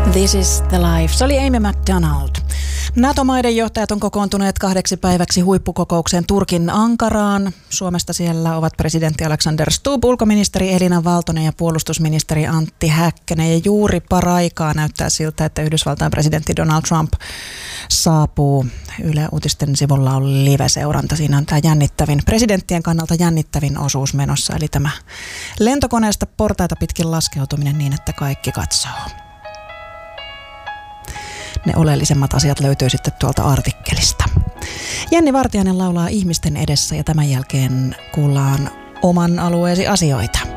This is the life. Se oli Amy McDonald. NATO-maiden johtajat on kokoontuneet 2 päiväksi huippukokoukseen Turkin Ankaraan. Suomesta siellä ovat presidentti Alexander Stubb, ulkoministeri Elina Valtonen ja puolustusministeri Antti Häkkänen. Ja juuri paraikaa näyttää siltä, että Yhdysvaltain presidentti Donald Trump saapuu. Yle Uutisten sivulla on live-seuranta. Siinä on tämä presidenttien kannalta jännittävin osuus menossa. Eli tämä lentokoneesta portaita pitkin laskeutuminen niin, että kaikki katsoo. Ne oleellisemmat asiat löytyy sitten tuolta artikkelista. Jenni Vartiainen laulaa ihmisten edessä ja tämän jälkeen kuullaan oman alueesi asioita.